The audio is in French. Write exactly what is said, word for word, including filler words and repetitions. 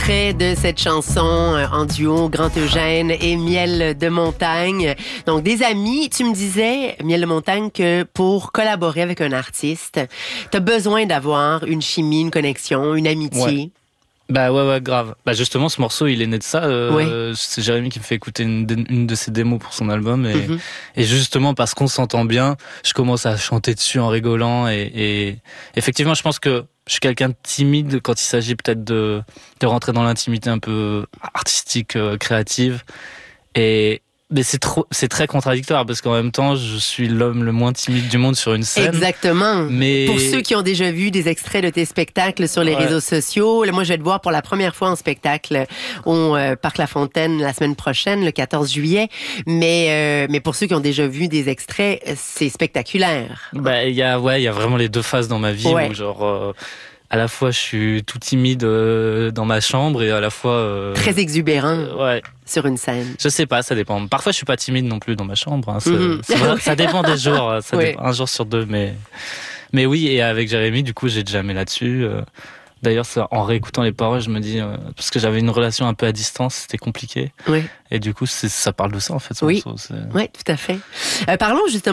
extrait de cette chanson euh, en duo Grand Eugène et Miel de Montagne. Donc, des amis, tu me disais, Miel de Montagne, que pour collaborer avec un artiste, t'as besoin d'avoir une chimie, une connexion, une amitié. Ouais. Bah ouais, ouais, grave. Bah justement, ce morceau, il est né de ça. Euh, oui. C'est Jérémy qui me fait écouter une, de, une de ses démos pour son album. Et, mm-hmm. et justement, parce qu'on s'entend bien, je commence à chanter dessus en rigolant. Et, et effectivement, je pense que je suis quelqu'un de timide quand il s'agit peut-être de, de rentrer dans l'intimité un peu artistique, euh, créative. Et... Mais c'est trop, c'est très contradictoire parce qu'en même temps, je suis l'homme le moins timide du monde sur une scène. Exactement. Mais pour ceux qui ont déjà vu des extraits de tes spectacles sur les ouais. réseaux sociaux, là, moi, je vais te voir pour la première fois en spectacle au euh, Parc La Fontaine la semaine prochaine, le quatorze juillet. Mais euh, mais pour ceux qui ont déjà vu des extraits, c'est spectaculaire. Bah, il y a ouais, il y a vraiment les deux phases dans ma vie ouais. où genre. Euh, À la fois, je suis tout timide euh, dans ma chambre et à la fois... Euh, très exubérant euh, ouais. sur une scène. Je sais pas, ça dépend. Parfois, je suis pas timide non plus dans ma chambre. Hein. Mm-hmm. C'est vrai, ça dépend des jours. Ça oui. dépend, un jour sur deux. Mais, mais oui, et avec Jérémy, du coup, j'ai jamais là-dessus. Euh, D'ailleurs, ça, en réécoutant les paroles, je me dis... Euh, parce que j'avais une relation un peu à distance, c'était compliqué. Oui. Et du coup, c'est, ça parle de ça, en fait. Ce oui, morceau, oui, tout à fait. Euh, parlons justement...